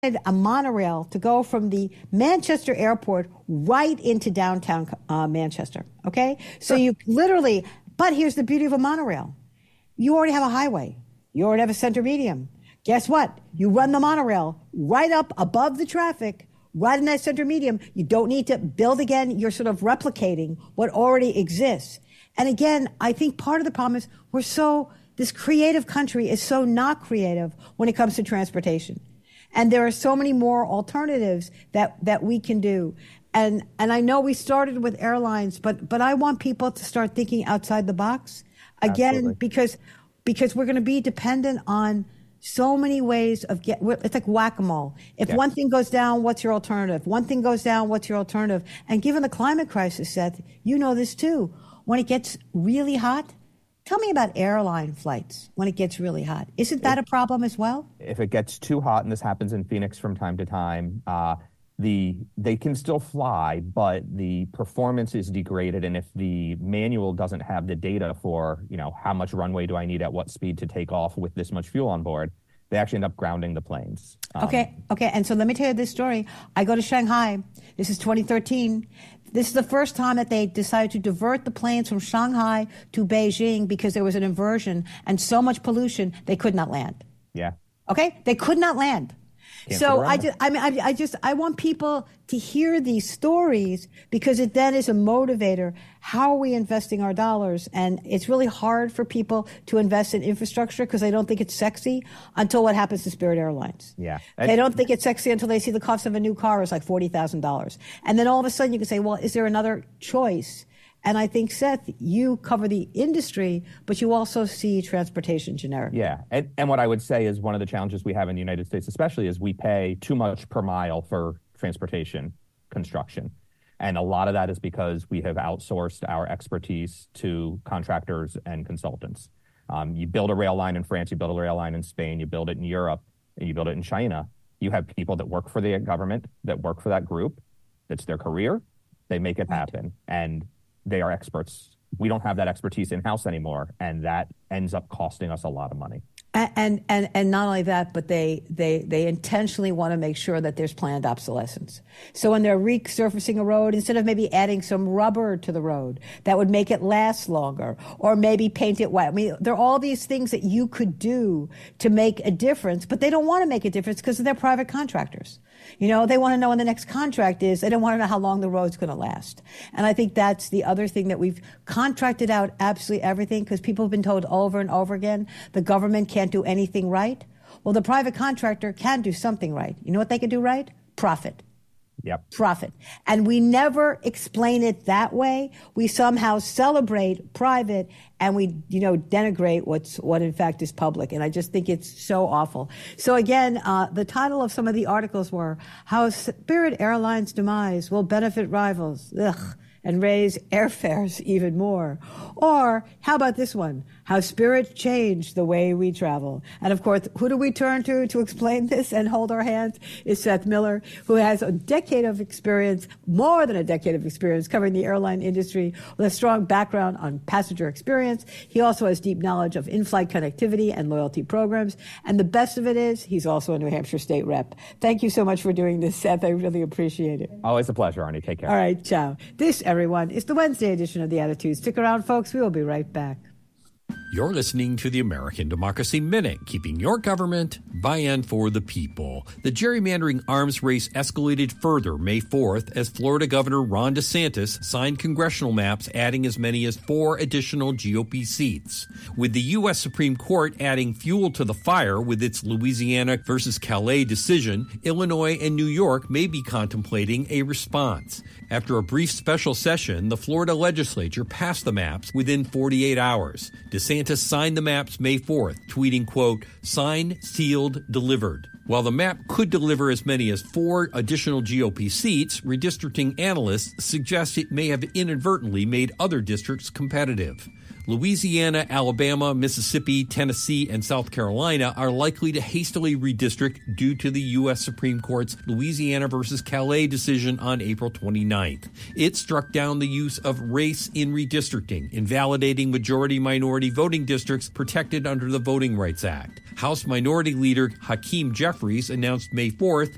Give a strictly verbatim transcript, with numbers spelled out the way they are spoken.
a monorail to go from the Manchester airport right into downtown uh, Manchester, okay? So you literally, but here's the beauty of a monorail. You already have a highway. You already have a center medium. Guess what? You run the monorail right up above the traffic, right in that center medium. You don't need to build again. You're sort of replicating what already exists. And again, I think part of the problem is we're so, this creative country is so not creative when it comes to transportation. And there are so many more alternatives that, that we can do. And, and I know we started with airlines, but, but I want people to start thinking outside the box again, Absolutely. because, because we're going to be dependent on so many ways of get, it's like whack-a-mole. If yes. one thing goes down, what's your alternative? One thing goes down, what's your alternative? And given the climate crisis, Seth, you know this too. When it gets really hot, tell me about airline flights when it gets really hot. Isn't that if, a problem as well? If it gets too hot, and this happens in Phoenix from time to time, uh, the they can still fly, but the performance is degraded. And if the manual doesn't have the data for, you know, how much runway do I need at what speed to take off with this much fuel on board, they actually end up grounding the planes. Um, okay, okay. And so let me tell you this story. I go to Shanghai. This is twenty thirteen. This is the first time that they decided to divert the planes from Shanghai to Beijing because there was an inversion and so much pollution, they could not land. Yeah. Okay? They could not land. Can't so I just, I mean, I, I just, I want people to hear these stories because it then is a motivator. How are we investing our dollars? And it's really hard for people to invest in infrastructure because they don't think it's sexy until what happens to Spirit Airlines. Yeah. They don't think it's sexy until they see the cost of a new car is like forty thousand dollars. And then all of a sudden you can say, well, is there another choice? And I think, Seth, you cover the industry, but you also see transportation generic. Yeah. And, and what I would say is one of the challenges we have in the United States, especially, is we pay too much per mile for transportation construction. And a lot of that is because we have outsourced our expertise to contractors and consultants. Um, you build a rail line in France, you build a rail line in Spain, you build it in Europe, and you build it in China. You have people that work for the government, that work for that group. That's their career. They make it happen. And they are experts. We don't have that expertise in-house anymore, and that ends up costing us a lot of money. And and and not only that, but they they they intentionally want to make sure that there's planned obsolescence. So when they're resurfacing a road, instead of maybe adding some rubber to the road that would make it last longer, or maybe paint it white. I mean, there are all these things that you could do to make a difference, but they don't want to make a difference because they're private contractors. You know, they want to know when the next contract is. They don't want to know how long the road's going to last. And I think that's the other thing, that we've contracted out absolutely everything because people have been told over and over again the government can't do anything right. Well, the private contractor can do something right. You know what they can do right? Profit. Yep. Profit. And we never explain it that way. We somehow celebrate private and we, you know, denigrate what's what in fact is public. And I just think it's so awful. So again, uh, the title of some of the articles were How Spirit Airlines Demise Will Benefit Rivals. Ugh. And raise airfares even more. Or how about this one? How Spirit changed the way we travel. And of course, who do we turn to to explain this and hold our hands is Seth Miller, who has a decade of experience, more than a decade of experience covering the airline industry with a strong background on passenger experience. He also has deep knowledge of in-flight connectivity and loyalty programs. And the best of it is he's also a New Hampshire state rep. Thank you so much for doing this, Seth. I really appreciate it. Always a pleasure, Arnie. Take care. All right, ciao. This, everyone, is the Wednesday edition of The Attitude. Stick around, folks. We will be right back. You're listening to the American Democracy Minute, keeping your government by and for the people. The gerrymandering arms race escalated further May fourth as Florida Governor Ron DeSantis signed congressional maps adding as many as four additional G O P seats. With the U S Supreme Court adding fuel to the fire with its Louisiana versus Calais decision, Illinois and New York may be contemplating a response. After a brief special session, the Florida legislature passed the maps within forty-eight hours. DeSantis signed the maps May fourth, tweeting, quote, signed, sealed, delivered. While the map could deliver as many as four additional G O P seats, redistricting analysts suggest it may have inadvertently made other districts competitive. Louisiana, Alabama, Mississippi, Tennessee, and South Carolina are likely to hastily redistrict due to the U S Supreme Court's Louisiana versus Calais decision on April twenty-ninth. It struck down the use of race in redistricting, invalidating majority-minority voting districts protected under the Voting Rights Act. House Minority Leader Hakeem Jeffries announced May fourth